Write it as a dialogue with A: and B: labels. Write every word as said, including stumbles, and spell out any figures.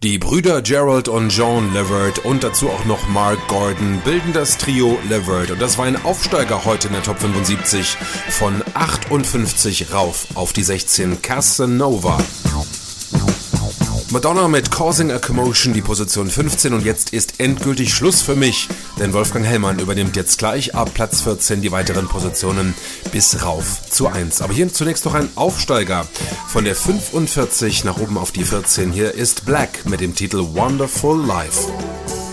A: Die Brüder Gerald und John Levert und dazu auch noch Mark Gordon bilden das Trio Levert. Und das war ein Aufsteiger heute in der Top fünfundsiebzig von achtundfünfzig rauf auf die sechzehn. Casanova. Madonna mit Causing a Commotion, die Position fünfzehn, und jetzt ist endgültig Schluss für mich, denn Wolfgang Hellmann übernimmt jetzt gleich ab Platz vierzehn die weiteren Positionen bis rauf zu eins. Aber hier zunächst noch ein Aufsteiger von der fünfundvierzig nach oben auf die vierzehn. Hier ist Black mit dem Titel Wonderful Life.